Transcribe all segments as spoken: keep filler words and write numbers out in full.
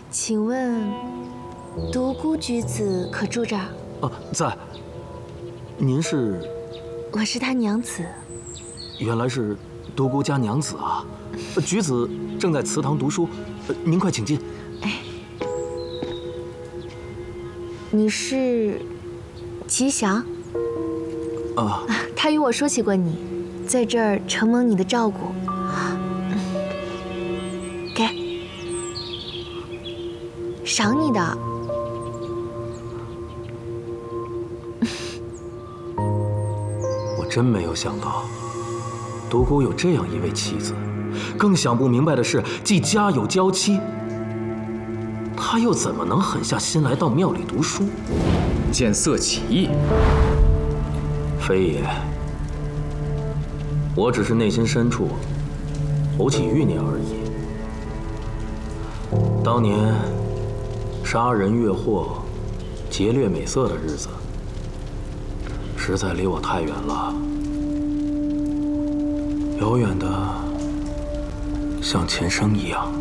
请问独孤居子可住这儿？ 啊，在。您是？ 我是他娘子。 原来是独孤家娘子啊！菊子正在祠堂读书，您快请进。 哎，你是吉祥？ 啊， 他与我说起过你，在这儿承蒙你的照顾。给，赏你的。 我真没有想到，独孤有这样一位妻子。更想不明白的是，既家有娇妻，他又怎么能狠下心来到庙里读书？ 见色起意。 非也，我只是内心深处投起欲念而已。当年杀人越货、劫掠美色的日子，实在离我太远了，遥远的像前生一样。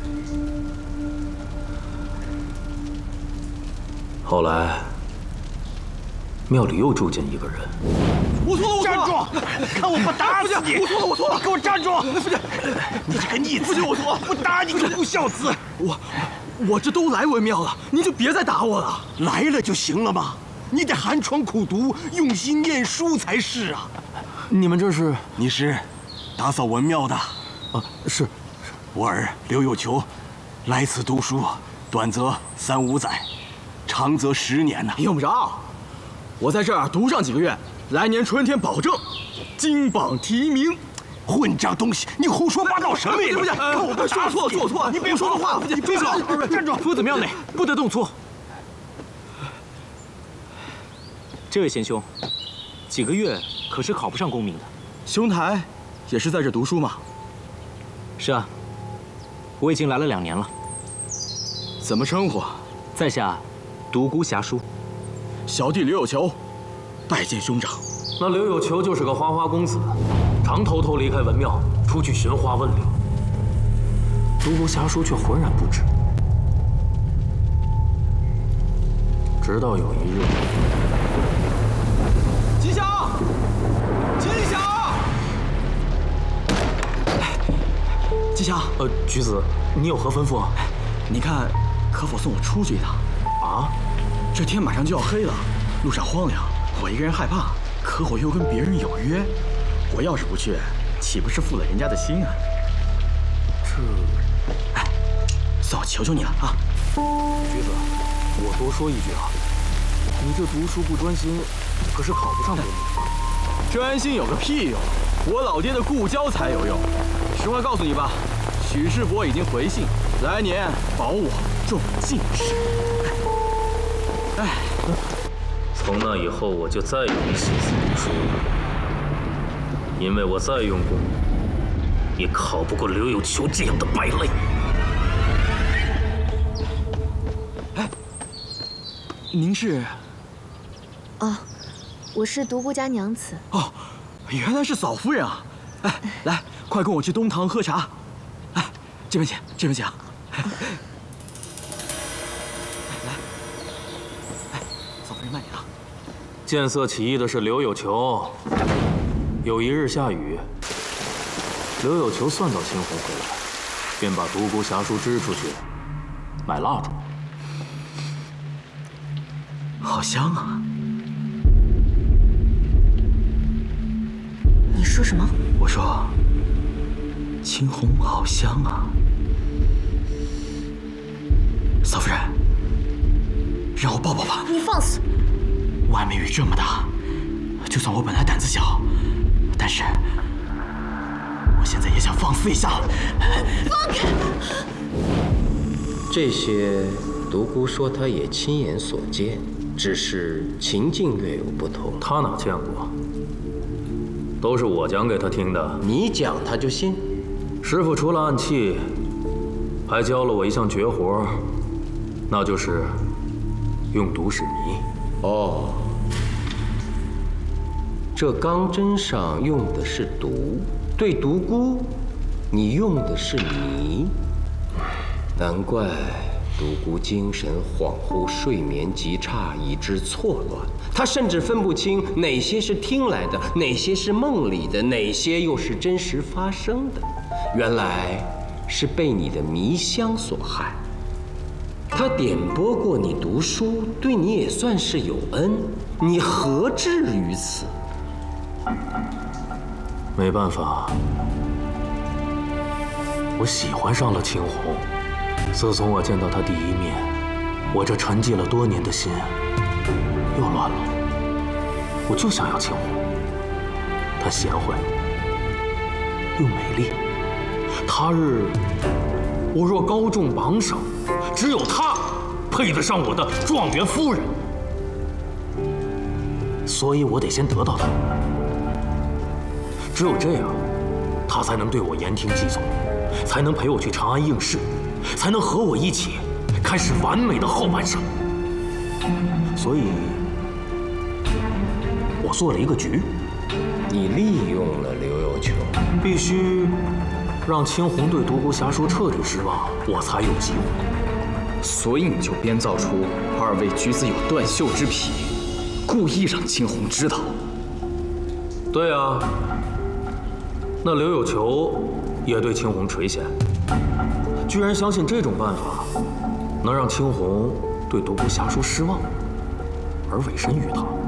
后来，庙里又住进一个人。 我错了，我错了！ 站住！看我不打死你！ 我错了，我错了！ 给我站住！ 不是， 你这个逆子！ 不是我错了， 不打你个不孝子！ 我，我这都来文庙了，您就别再打我了。 来了就行了嘛，你得寒窗苦读，用心念书才是啊。 你们这是？ 你是打扫文庙的？ 啊，是。 我儿刘有求，来此读书，短则三五载，长则十年呐。 用不着，我在这儿读上几个月。来年春天保证金榜题名。 混账东西，你胡说八道什么呀？ 不是，看我不说错了，说错了， 你别说话， 你住手！ 站住！ 夫子庙内不得动粗。这位贤兄，几个月可是考不上功名的。 兄台也是在这读书吗？ 是啊，我已经来了两年了。 怎么称呼？ 在下独孤侠书。 小弟刘有求。拜见兄长。 那刘有求就是个花花公子，常偷偷离开文庙，出去寻花问柳。独孤侠书却浑然不知。直到有一日， 吉祥，吉祥，吉祥。 呃，菊子，你有何吩咐？ 你看，可否送我出去一趟？ 啊， 这天马上就要黑了，路上荒凉。我一个人害怕，可我又跟别人有约，我要是不去，岂不是负了人家的心啊？ 这， 哎，算我求求你了啊！ 橘子，我多说一句啊，你这读书不专心，可是考不上功名。 专心有个屁用！我老爹的故交才有用。实话告诉你吧，许世伯已经回信，来年保我中进士。哎。 从那以后，我就再也没心思读书了，因为我再用功，也考不过刘有求这样的败类。 哎，您是？ 哦，我是独孤家娘子。 哦，原来是嫂夫人啊！哎，来，快跟我去东堂喝茶。哎，这边请，这边请。来，哎，嫂夫人慢点啊。 见色起意的是刘有求。有一日下雨，刘有求算到青红回来，便把独孤侠书支出去买蜡烛。 好香啊！ 你说什么？ 我说，青红好香啊！嫂夫人，让我抱抱吧。 你放肆！ 外面雨这么大，就算我本来胆子小，但是我现在也想放肆一下。 放开！ 这些独孤说他也亲眼所见，只是情境略有不同。 他哪见过？都是我讲给他听的。 你讲他就信？ 师傅除了暗器，还教了我一项绝活，那就是用毒使迷。 哦。这钢针上用的是毒，对独孤，你用的是迷。难怪独孤精神恍惚，睡眠极差，以致错乱。他甚至分不清哪些是听来的，哪些是梦里的，哪些又是真实发生的。原来是被你的迷香所害。他点拨过你读书，对你也算是有恩，你何至于此？ 没办法，我喜欢上了青红。自从我见到她第一面，我这沉寂了多年的心又乱了。我就想要青红，她贤惠又美丽。他日我若高中榜首，只有她配得上我的状元夫人。所以我得先得到她，只有这样，她才能对我言听计从，才能陪我去长安应试，才能和我一起开始完美的后半生。所以，我做了一个局。 你利用了刘有球， 必须让青红对独孤侠书彻底失望，我才有机会。 所以你就编造出二位举子有断袖之癖，故意让青红知道。 对啊，那刘有球也对青红垂涎，居然相信这种办法能让青红对独孤侠书失望，而委身于他。